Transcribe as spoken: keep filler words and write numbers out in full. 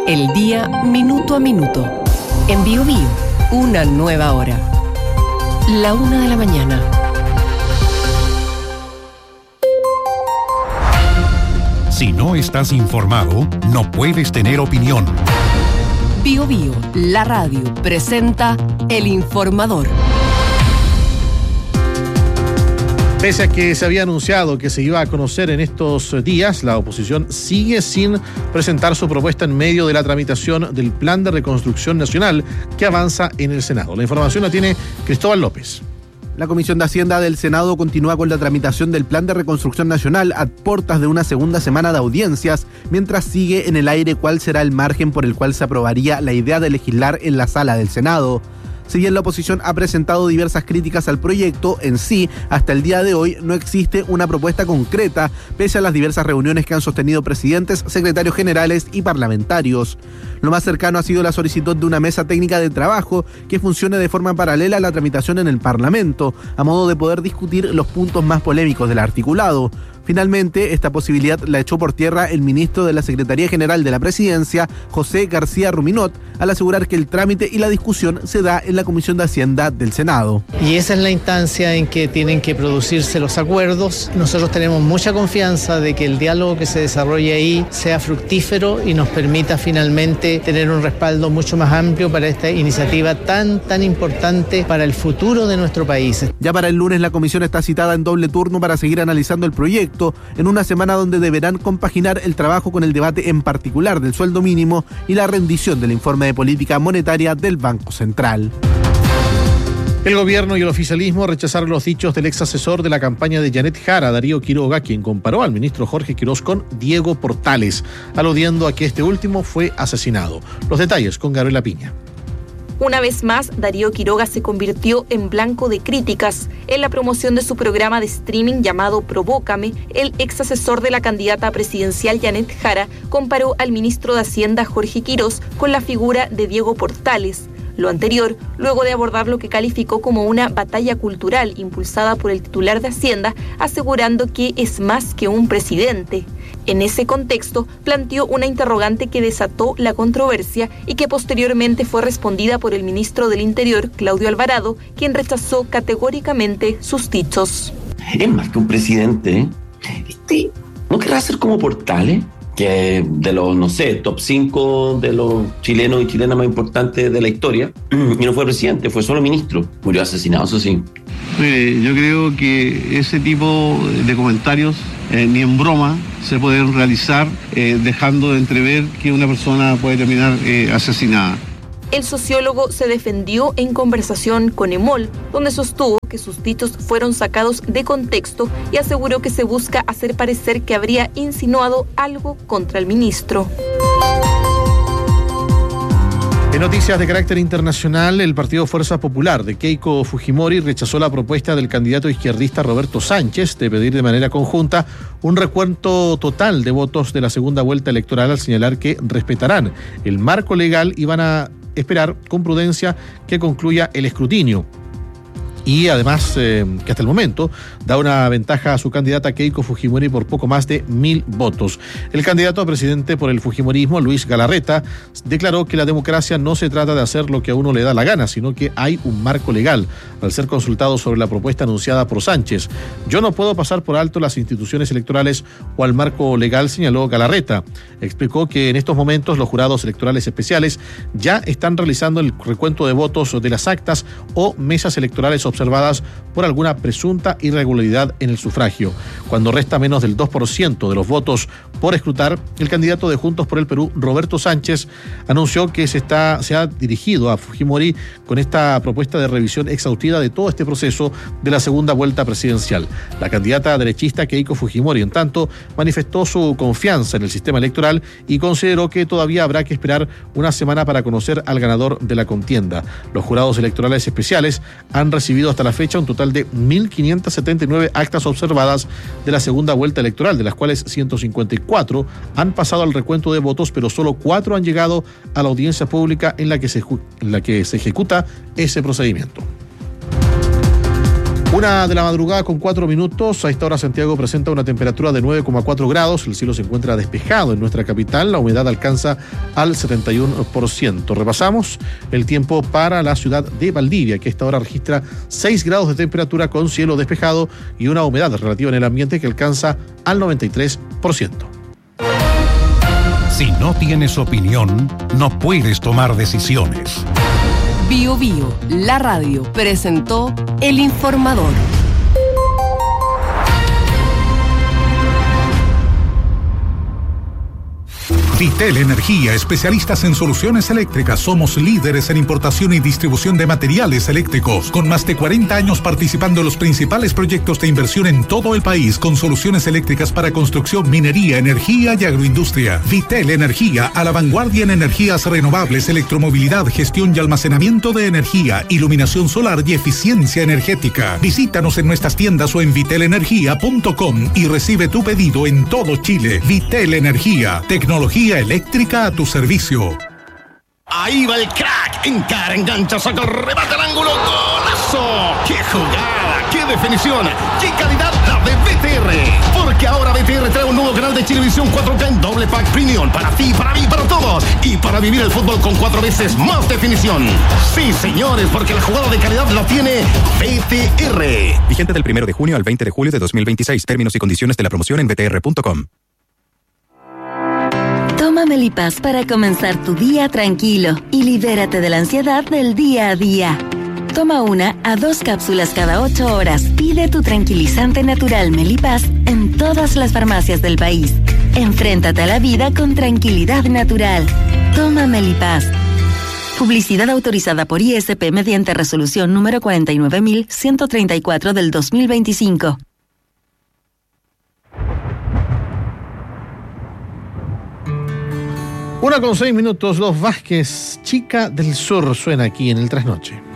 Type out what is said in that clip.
El día minuto a minuto. En Bio Bio, una nueva hora. La una de la mañana. Si no estás informado, no puedes tener opinión. Bio Bio, la radio, presenta El Informador. Pese a que se había anunciado que se iba a conocer en estos días, la oposición sigue sin presentar su propuesta en medio de la tramitación del Plan de Reconstrucción Nacional que avanza en el Senado. La información la tiene Cristóbal López. La Comisión de Hacienda del Senado continúa con la tramitación del Plan de Reconstrucción Nacional a puertas de una segunda semana de audiencias, mientras sigue en el aire cuál será el margen por el cual se aprobaría la idea de legislar en la sala del Senado. Si bien la oposición ha presentado diversas críticas al proyecto, en sí, hasta el día de hoy no existe una propuesta concreta, pese a las diversas reuniones que han sostenido presidentes, secretarios generales y parlamentarios. Lo más cercano ha sido la solicitud de una mesa técnica de trabajo que funcione de forma paralela a la tramitación en el Parlamento, a modo de poder discutir los puntos más polémicos del articulado. Finalmente, esta posibilidad la echó por tierra el ministro de la Secretaría General de la Presidencia, José García Ruminot, al asegurar que el trámite y la discusión se da en la Comisión de Hacienda del Senado. Y esa es la instancia en que tienen que producirse los acuerdos. Nosotros tenemos mucha confianza de que el diálogo que se desarrolle ahí sea fructífero y nos permita finalmente tener un respaldo mucho más amplio para esta iniciativa tan, tan importante para el futuro de nuestro país. Ya para el lunes la comisión está citada en doble turno para seguir analizando el proyecto, en una semana donde deberán compaginar el trabajo con el debate en particular del sueldo mínimo y la rendición del informe de política monetaria del Banco Central. El gobierno y el oficialismo rechazaron los dichos del ex asesor de la campaña de Janet Jara, Darío Quiroga, quien comparó al ministro Jorge Quirós con Diego Portales, aludiendo a que este último fue asesinado. Los detalles con Gabriela Piña. Una vez más, Darío Quiroga se convirtió en blanco de críticas. En la promoción de su programa de streaming llamado Provócame, el ex asesor de la candidata presidencial Janet Jara comparó al ministro de Hacienda Jorge Quirós con la figura de Diego Portales. Lo anterior, luego de abordar lo que calificó como una batalla cultural impulsada por el titular de Hacienda, asegurando que es más que un presidente. En ese contexto, planteó una interrogante que desató la controversia y que posteriormente fue respondida por el ministro del Interior, Claudio Alvarado, quien rechazó categóricamente sus dichos. Es más que un presidente. Este, ¿no querrá ser como Portales? Que de los, no sé, top cinco de los chilenos y chilenas más importantes de la historia, y no fue presidente, fue solo ministro. Murió asesinado, eso sí. Mire, yo creo que ese tipo de comentarios eh, ni en broma se pueden realizar eh, dejando de entrever que una persona puede terminar eh, asesinada. El sociólogo se defendió en conversación con EMOL, donde sostuvo que sus dichos fueron sacados de contexto y aseguró que se busca hacer parecer que habría insinuado algo contra el ministro. En noticias de carácter internacional, el Partido Fuerza Popular de Keiko Fujimori rechazó la propuesta del candidato izquierdista Roberto Sánchez de pedir de manera conjunta un recuento total de votos de la segunda vuelta electoral, al señalar que respetarán el marco legal y van a esperar con prudencia que concluya el escrutinio. Y además, eh, que hasta el momento da una ventaja a su candidata Keiko Fujimori por poco más de mil votos. El candidato a presidente por el fujimorismo, Luis Galarreta, declaró que la democracia no se trata de hacer lo que a uno le da la gana, sino que hay un marco legal. Al ser consultado sobre la propuesta anunciada por Sánchez, yo no puedo pasar por alto las instituciones electorales o al marco legal, señaló Galarreta. Explicó que en estos momentos los jurados electorales especiales ya están realizando el recuento de votos de las actas o mesas electorales observadas por alguna presunta irregularidad en el sufragio. Cuando resta menos del dos por ciento de los votos por escrutar, el candidato de Juntos por el Perú, Roberto Sánchez, anunció que se, está, se ha dirigido a Fujimori con esta propuesta de revisión exhaustiva de todo este proceso de la segunda vuelta presidencial. La candidata derechista Keiko Fujimori, en tanto, manifestó su confianza en el sistema electoral y consideró que todavía habrá que esperar una semana para conocer al ganador de la contienda. Los jurados electorales especiales han recibido hasta la fecha un total de mil quinientas setenta y nueve actas observadas de la segunda vuelta electoral, de las cuales ciento cincuenta y cuatro han pasado al recuento de votos, pero solo cuatro han llegado a la audiencia pública en la que se, en la que se ejecuta ese procedimiento. Una de la madrugada con cuatro minutos. A esta hora Santiago presenta una temperatura de nueve coma cuatro grados. El cielo se encuentra despejado en nuestra capital. La humedad alcanza al setenta y uno por ciento. Repasamos el tiempo para la ciudad de Valdivia, que a esta hora registra seis grados de temperatura con cielo despejado y una humedad relativa en el ambiente que alcanza al noventa y tres por ciento. Si no tienes opinión, no puedes tomar decisiones. Bio Bio, la radio, presentó El Informador. Vitel Energía, especialistas en soluciones eléctricas. Somos líderes en importación y distribución de materiales eléctricos, con más de cuarenta años participando en los principales proyectos de inversión en todo el país, con soluciones eléctricas para construcción, minería, energía y agroindustria. Vitel Energía, a la vanguardia en energías renovables, electromovilidad, gestión y almacenamiento de energía, iluminación solar y eficiencia energética. Visítanos en nuestras tiendas o en vitel energía punto com y recibe tu pedido en todo Chile. Vitel Energía, tecnología eléctrica a tu servicio. Ahí va el crack, encara, engancha, saca el remate al ángulo, ¡golazo! ¡Qué jugada! ¡Qué definición! ¡Qué calidad la de B T R! Porque ahora B T R trae un nuevo canal de Chilevisión cuatro K en doble pack premium para ti, para mí, para todos, y para vivir el fútbol con cuatro veces más definición. Sí, señores, porque la jugada de calidad la tiene B T R. Vigente del primero de junio al veinte de julio de dos mil veintiséis. Términos y condiciones de la promoción en b t r punto com. Toma Melipaz para comenzar tu día tranquilo y libérate de la ansiedad del día a día. Toma una a dos cápsulas cada ocho horas. Pide tu tranquilizante natural Melipaz en todas las farmacias del país. Enfréntate a la vida con tranquilidad natural. Toma Melipaz. Publicidad autorizada por I S P mediante resolución número cuarenta y nueve mil ciento treinta y cuatro del dos mil veinticinco. Una con seis minutos, Los Vázquez, Chica del Sur, suena aquí en el Trasnoche.